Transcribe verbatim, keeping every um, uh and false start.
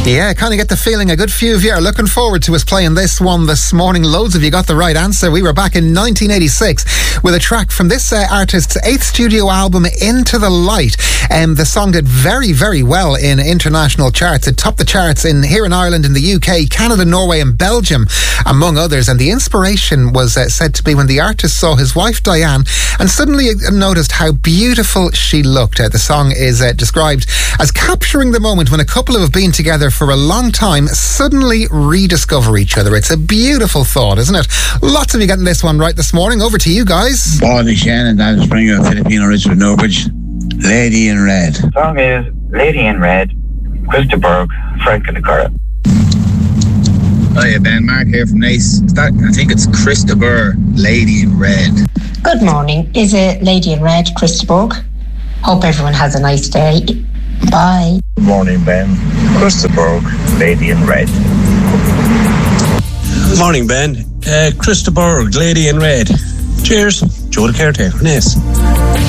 Yeah, kind of get the feeling a good few of you are looking forward to us playing this one this morning. Loads of you got the right answer. We were back in nineteen eighty-six with a track from this uh, artist's eighth studio album, Into the Light. Um, the song did very, very well in international charts. It topped the charts in here in Ireland, in the U K, Canada, Norway and Belgium, among others. And the inspiration was uh, said to be when the artist saw his wife Diane and suddenly noticed how beautiful she looked. Uh, the song is uh, described as capturing the moment when a couple who have been together for a long time suddenly rediscover each other. It's a beautiful thought, isn't it? Lots of you getting this one right this morning. Over to you guys. Body Shannon, Dan Springer, Filipino Richard Norbridge, Lady in Red. The song is Lady in Red, Krista Berg, Frank and the Cara. Hiya, Ben. Mark here from Nace. Is that, I think it's Krista Burr, Lady in Red. Good morning. Is it Lady in Red, Krista Berg? Hope everyone has a nice day. Bye. Good morning, Ben. Krista Berg, Lady in Red. Good morning, Ben. Uh, Krista Berg, Lady in Red. Cheers. Joe the Caretaker. Nice.